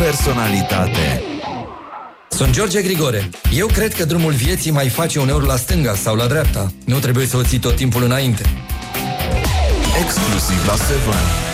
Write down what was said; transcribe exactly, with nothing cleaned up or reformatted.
personalitate. Sunt George Grigore. Eu cred că drumul vieții mai face uneori la stânga sau la dreapta. Nu trebuie să o ții tot timpul înainte. Exclusiv la Seven.